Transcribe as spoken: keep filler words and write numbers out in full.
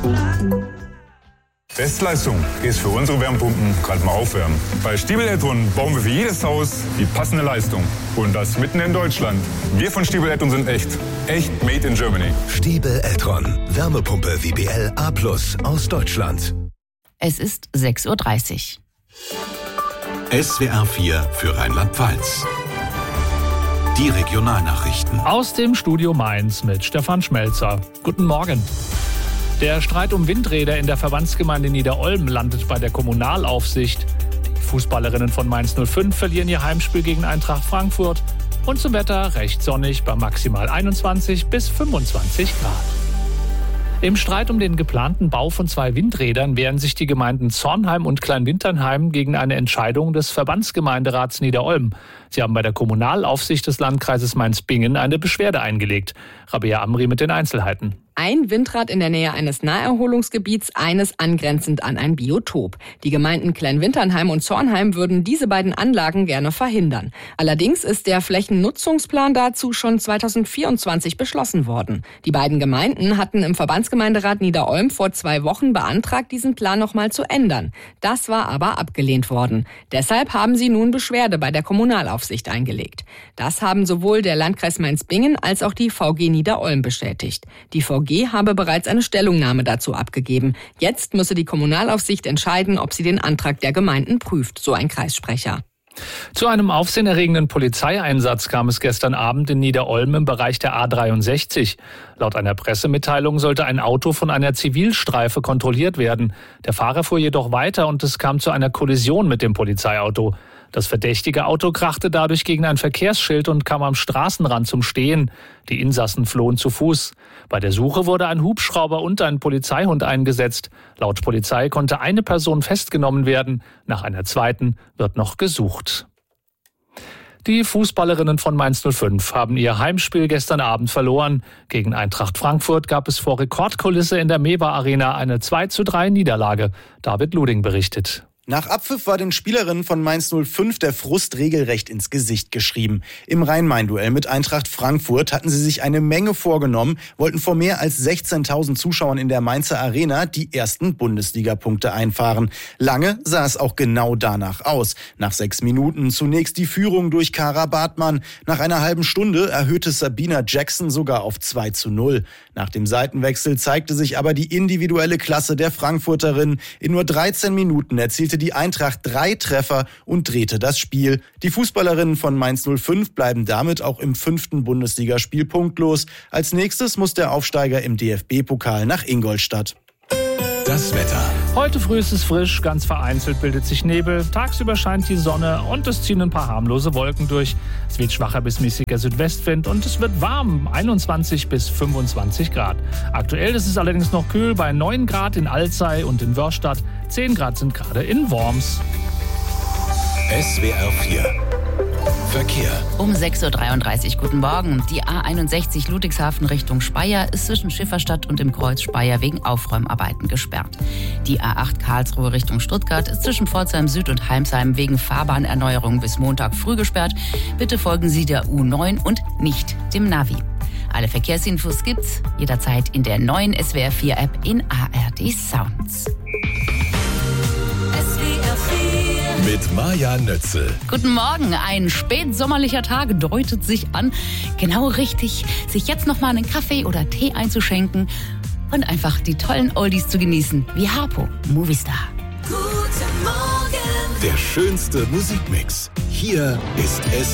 Bestleistung ist für unsere Wärmepumpen gerade mal aufwärmen. Bei Stiebel Eltron bauen wir für jedes Haus die passende Leistung. Und das mitten in Deutschland. Wir von Stiebel Eltron sind echt. Echt made in Germany. Stiebel Eltron. Wärmepumpe W B L A plus aus Deutschland. Es ist sechs Uhr dreißig. S W R vier für Rheinland-Pfalz. Die Regionalnachrichten. Aus dem Studio Mainz mit Stefan Schmelzer. Guten Morgen. Der Streit um Windräder in der Verbandsgemeinde Niederolm landet bei der Kommunalaufsicht. Die Fußballerinnen von Mainz null fünf verlieren ihr Heimspiel gegen Eintracht Frankfurt. Und zum Wetter recht sonnig bei maximal einundzwanzig bis fünfundzwanzig Grad. Im Streit um den geplanten Bau von zwei Windrädern wehren sich die Gemeinden Zornheim und Kleinwinternheim gegen eine Entscheidung des Verbandsgemeinderats Niederolm. Sie haben bei der Kommunalaufsicht des Landkreises Mainz-Bingen eine Beschwerde eingelegt. Rabea Amri mit den Einzelheiten. Ein Windrad in der Nähe eines Naherholungsgebiets, eines angrenzend an ein Biotop. Die Gemeinden Kleinwinternheim und Zornheim würden diese beiden Anlagen gerne verhindern. Allerdings ist der Flächennutzungsplan dazu schon zweitausendvierundzwanzig beschlossen worden. Die beiden Gemeinden hatten im Verbandsgemeinderat Niederolm vor zwei Wochen beantragt, diesen Plan nochmal zu ändern. Das war aber abgelehnt worden. Deshalb haben sie nun Beschwerde bei der Kommunalaufsicht eingelegt. Das haben sowohl der Landkreis Mainz-Bingen als auch die V G Niederolm bestätigt. Die V G habe bereits eine Stellungnahme dazu abgegeben. Jetzt müsse die Kommunalaufsicht entscheiden, ob sie den Antrag der Gemeinden prüft, so ein Kreissprecher. Zu einem aufsehenerregenden Polizeieinsatz kam es gestern Abend in Niederolm im Bereich der A dreiundsechzig. Laut einer Pressemitteilung sollte ein Auto von einer Zivilstreife kontrolliert werden. Der Fahrer fuhr jedoch weiter und es kam zu einer Kollision mit dem Polizeiauto. Das verdächtige Auto krachte dadurch gegen ein Verkehrsschild und kam am Straßenrand zum Stehen. Die Insassen flohen zu Fuß. Bei der Suche wurde ein Hubschrauber und ein Polizeihund eingesetzt. Laut Polizei konnte eine Person festgenommen werden. Nach einer zweiten wird noch gesucht. Die Fußballerinnen von Mainz null fünf haben ihr Heimspiel gestern Abend verloren. Gegen Eintracht Frankfurt gab es vor Rekordkulisse in der Mewa Arena eine zwei zu drei Niederlage. David Luding berichtet. Nach Abpfiff war den Spielerinnen von Mainz null fünf der Frust regelrecht ins Gesicht geschrieben. Im Rhein-Main-Duell mit Eintracht Frankfurt hatten sie sich eine Menge vorgenommen, wollten vor mehr als sechzehntausend Zuschauern in der Mainzer Arena die ersten Bundesliga-Punkte einfahren. Lange sah es auch genau danach aus. Nach sechs Minuten zunächst die Führung durch Kara Bartmann. Nach einer halben Stunde erhöhte Sabina Jackson sogar auf zwei zu null. Nach dem Seitenwechsel zeigte sich aber die individuelle Klasse der Frankfurterin. In nur dreizehn Minuten erzielte die Eintracht drei Treffer und drehte das Spiel. Die Fußballerinnen von Mainz null fünf bleiben damit auch im fünften Bundesligaspiel punktlos. Als nächstes muss der Aufsteiger im D F B-Pokal nach Ingolstadt. Das Wetter. Heute früh ist es frisch, ganz vereinzelt bildet sich Nebel. Tagsüber scheint die Sonne und es ziehen ein paar harmlose Wolken durch. Es weht schwacher bis mäßiger Südwestwind und es wird warm, einundzwanzig bis fünfundzwanzig Grad. Aktuell ist es allerdings noch kühl bei neun Grad in Alzey und in Wörstadt. zehn Grad sind gerade in Worms. S W R vier. Verkehr. Um sechs Uhr dreiunddreißig, guten Morgen. Die A einundsechzig Ludwigshafen Richtung Speyer ist zwischen Schifferstadt und dem Kreuz Speyer wegen Aufräumarbeiten gesperrt. Die A acht Karlsruhe Richtung Stuttgart ist zwischen Pforzheim Süd und Heimsheim wegen Fahrbahnerneuerung bis Montag früh gesperrt. Bitte folgen Sie der U neun und nicht dem Navi. Alle Verkehrsinfos gibt's jederzeit in der neuen S W R vier App in A R D Sounds. Mit Maja Nötzel. Guten Morgen, ein spätsommerlicher Tag deutet sich an. Genau richtig, sich jetzt noch mal einen Kaffee oder Tee einzuschenken und einfach die tollen Oldies zu genießen, wie Harpo, Movistar. Guten Morgen. Der schönste Musikmix. Hier ist S